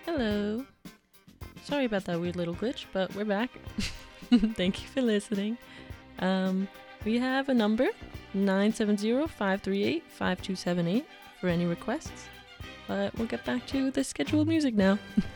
Hello. Sorry about that weird little glitch, but we're back. Thank you for listening. We have a number, 970-538-5278 for any requests. But we'll get back to the scheduled music now.